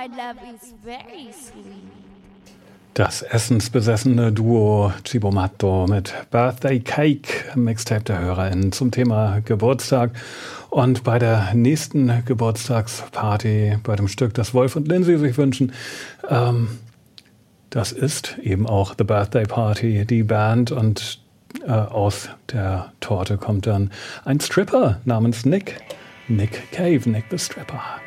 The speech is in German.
my love is very sweet. Das essensbesessene Duo Cibo Matto mit Birthday Cake, Mixtape der HörerInnen zum Thema Geburtstag. Und bei der nächsten Geburtstagsparty, bei dem Stück, das Wolf und Lindsay sich wünschen, das ist eben auch The Birthday Party, die Band. Und aus der Torte kommt dann ein Stripper namens Nick Cave, Nick the Stripper.